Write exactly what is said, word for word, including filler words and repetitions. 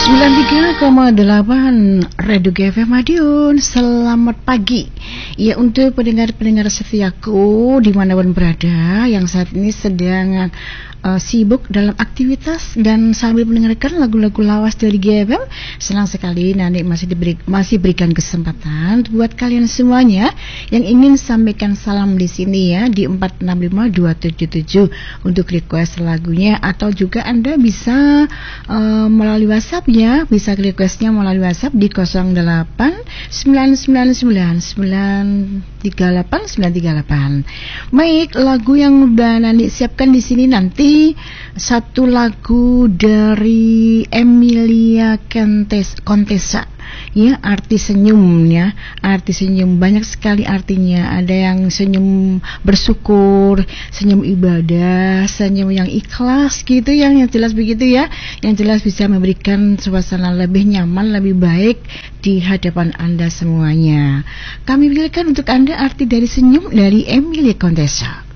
sembilan puluh tiga koma delapan Radio G F M Madiun. Selamat pagi ya untuk pendengar-pendengar setiaku dimanapun berada yang saat ini sedang uh, sibuk dalam aktivitas dan sambil mendengarkan lagu-lagu lawas dari G F M. Senang sekali nanti masih diberi, masih berikan kesempatan buat kalian semuanya yang ingin sampaikan salam di sini ya di empat enam lima dua tujuh tujuh untuk request lagunya, atau juga Anda bisa uh, melalui WhatsApp ya, bisa requestnya melalui WhatsApp di nol delapan sembilan sembilan sembilan sembilan tiga delapan sembilan tiga delapan. Baik, lagu yang udah nanti siapkan di sini nanti satu lagu dari Emilia Contessa ya, arti senyum ya, arti senyum banyak sekali artinya. Ada yang senyum bersyukur, senyum ibadah, senyum yang ikhlas gitu, yang yang jelas begitu ya, yang jelas bisa memberikan suasana lebih nyaman, lebih baik di hadapan Anda semuanya. Kami pilihkan untuk Anda arti dari senyum dari Emilia Contessa.